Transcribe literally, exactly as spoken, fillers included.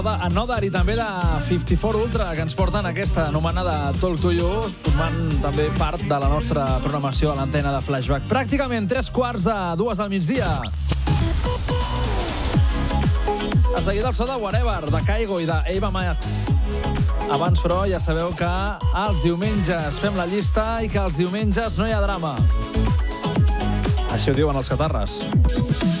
Another i també de cinquanta-quatre Ultra, que ens porten aquesta anomenada Talk to You, formant també part de la nostra programació a l'antena de Flashback. Pràcticament tres quarts de dues del migdia. A seguida el so de Whatever, de Kygo i d'Ava Max. Abans, però, ja sabeu que els diumenges fem la llista i que els diumenges no hi ha drama. Així ho diuen els catarres.